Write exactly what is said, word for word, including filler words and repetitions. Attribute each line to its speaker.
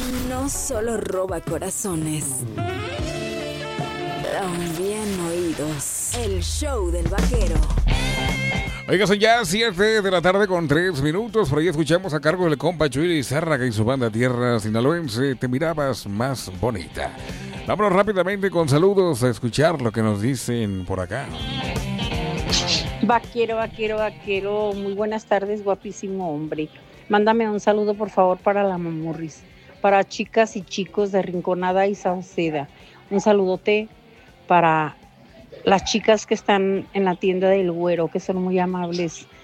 Speaker 1: No solo roba corazones, también oídos. El show del vaquero.
Speaker 2: Oiga, son ya siete de la tarde con tres minutos. Por ahí escuchamos a cargo del compa Chuy Lizárraga y su banda Tierra Sinaloense. Te mirabas más bonita. Vámonos rápidamente con saludos a escuchar lo que nos dicen por acá.
Speaker 3: Vaquero, vaquero, vaquero. Muy buenas tardes, guapísimo hombre. Mándame un saludo, por favor, para la Mamurris. Para chicas y chicos de Rinconada y Sauceda. Un saludote para las chicas que están en la tienda del Güero, que son muy amables.